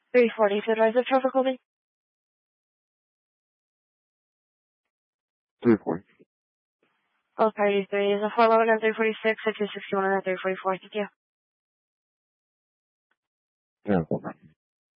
340 to advise of traffic holding. 340. All parties 3 is a 411 and 346, 261 and 344. Thank you. Yeah,